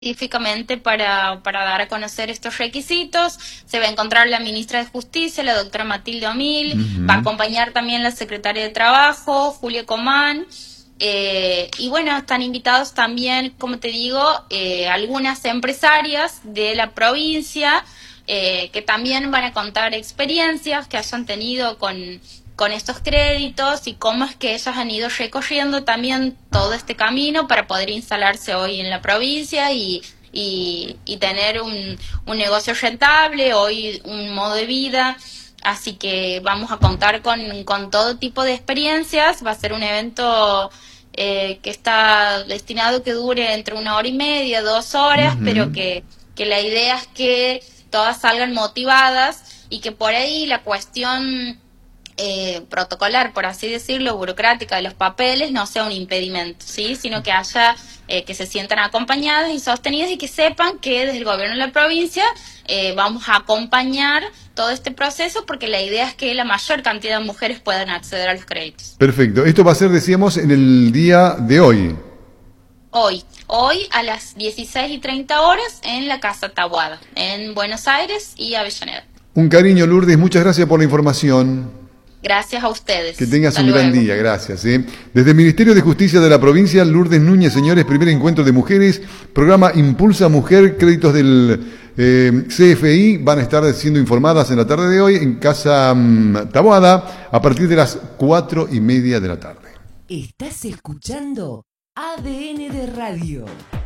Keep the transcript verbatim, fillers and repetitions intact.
específicamente para, para dar a conocer estos requisitos. Se va a encontrar la ministra de Justicia, la doctora Matilde Omil, Uh-huh. va a acompañar también la secretaria de Trabajo, Julia Comán, eh, y bueno, están invitados también, como te digo, eh, algunas empresarias de la provincia, eh, que también van a contar experiencias que hayan tenido con... con estos créditos y cómo es que ellas han ido recorriendo también todo este camino para poder instalarse hoy en la provincia y, y, y tener un, un negocio rentable, hoy un modo de vida. Así que vamos a contar con, con todo tipo de experiencias. Va a ser un evento eh, que está destinado a que dure entre una hora y media, dos horas, Uh-huh. pero que, que la idea es que todas salgan motivadas y que por ahí la cuestión... Eh, protocolar, por así decirlo, burocrática de los papeles no sea un impedimento, ¿sí? Sino que haya, eh, que se sientan acompañadas y sostenidas y que sepan que desde el gobierno de la provincia eh, vamos a acompañar todo este proceso porque la idea es que la mayor cantidad de mujeres puedan acceder a los créditos. Perfecto. Esto va a ser, decíamos, en el día de hoy. Hoy, hoy a las dieciséis y treinta horas en la Casa Taboada, en Buenos Aires y Avellaneda. Un cariño, Lourdes, muchas gracias por la información. Gracias a ustedes. Que tengas Hasta un luego. gran día, gracias. ¿eh? Desde el Ministerio de Justicia de la provincia, Lourdes Núñez, señores, primer encuentro de mujeres, programa Impulsa Mujer, créditos del eh, C F I, van a estar siendo informadas en la tarde de hoy en Casa um, Taboada a partir de las cuatro y media de la tarde. Estás escuchando A D N de Radio.